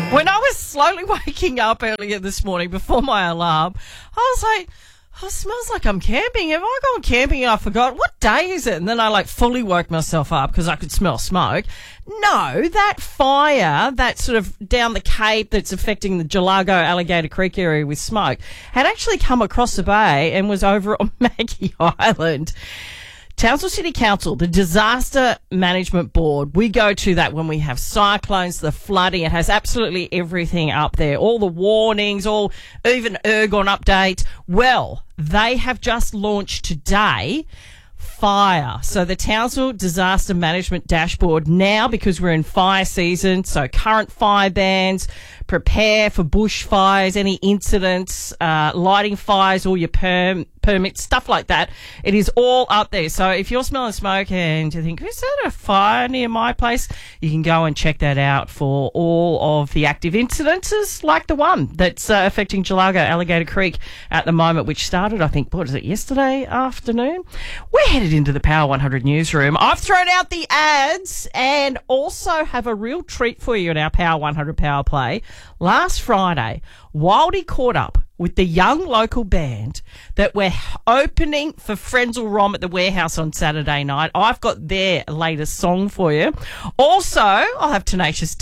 When I was slowly waking up earlier this morning before my alarm, I was like, oh, it smells like I'm camping. Have I gone camping and I forgot? What day is it? And then I fully woke myself up because I could smell smoke. No, that fire, that sort of down the Cape that's affecting the Gelago Alligator Creek area with smoke, had actually come across the bay and was over on Maggie Island. Townsville City Council, the Disaster Management Board, we go to that when we have cyclones, the flooding. It has absolutely everything up there, all the warnings, even Ergon updates. Well, they have just launched today fire. So the Townsville Disaster Management Dashboard now, because we're in fire season, so current fire bans, prepare for bushfires, any incidents, lighting fires, all your permits, stuff like that. It is all up there. So if you're smelling smoke and you think, is that a fire near my place? You can go and check that out for all of the active incidences, like the one that's affecting Gelago Alligator Creek at the moment, which started, I think, yesterday afternoon? We're headed into the Power 100 newsroom. I've thrown out the ads and also have a real treat for you in our Power 100 Power Play. Last Friday, Wildy caught up with the young local band that we're opening for Frenzal Rom at the Warehouse on Saturday night. I've got their latest song for you. Also, I'll have Tenacious